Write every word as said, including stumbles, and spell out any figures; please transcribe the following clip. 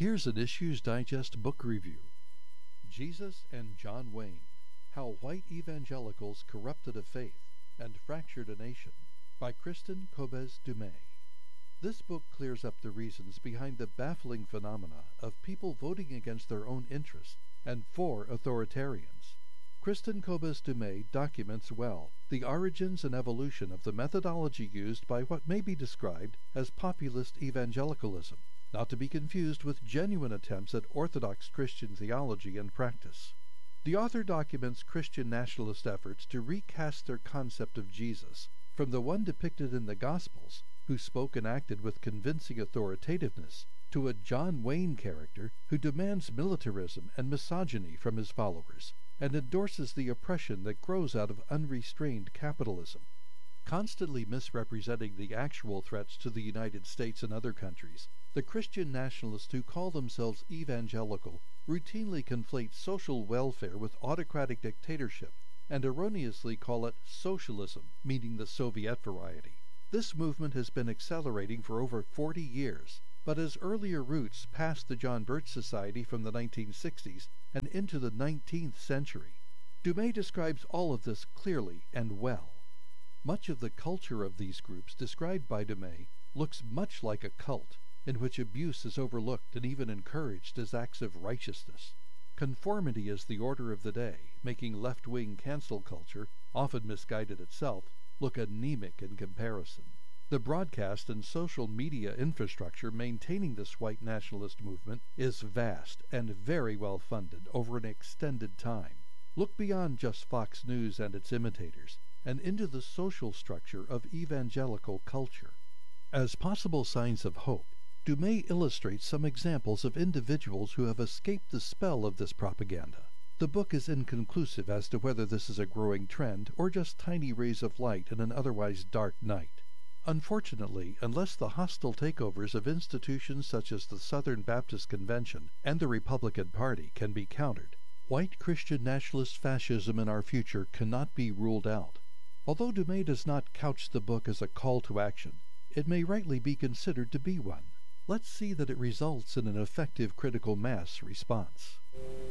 Here's an Issues Digest book review. Jesus and John Wayne: How White Evangelicals Corrupted a Faith and Fractured a Nation, by Kristin Kobes Du Mez. This book clears up the reasons behind the baffling phenomena of people voting against their own interests and for authoritarians. Kristin Kobes Du Mez documents well the origins and evolution of the methodology used by what may be described as populist evangelicalism, not to be confused with genuine attempts at orthodox Christian theology and practice. The author documents Christian nationalist efforts to recast their concept of Jesus from the one depicted in the Gospels, who spoke and acted with convincing authoritativeness, to a John Wayne character who demands militarism and misogyny from his followers, and endorses the oppression that grows out of unrestrained capitalism. Constantly misrepresenting the actual threats to the United States and other countries, the Christian nationalists who call themselves evangelical routinely conflate social welfare with autocratic dictatorship, and erroneously call it socialism, meaning the Soviet variety. This movement has been accelerating for over forty years, but has earlier roots past the John Birch Society from the nineteen sixties and into the nineteenth century. Du Mez describes all of this clearly and well. Much of the culture of these groups described by Du Mez looks much like a cult, in which abuse is overlooked and even encouraged as acts of righteousness. Conformity is the order of the day, making left-wing cancel culture, often misguided itself, look anemic in comparison. The broadcast and social media infrastructure maintaining this white nationalist movement is vast and very well funded over an extended time. Look beyond just Fox News and its imitators, and into the social structure of evangelical culture. As possible signs of hope, Du Mez illustrates some examples of individuals who have escaped the spell of this propaganda. The book is inconclusive as to whether this is a growing trend or just tiny rays of light in an otherwise dark night. Unfortunately, unless the hostile takeovers of institutions such as the Southern Baptist Convention and the Republican Party can be countered, white Christian nationalist fascism in our future cannot be ruled out. Although Du Mez does not couch the book as a call to action, it may rightly be considered to be one. Let's see that it results in an effective critical mass response.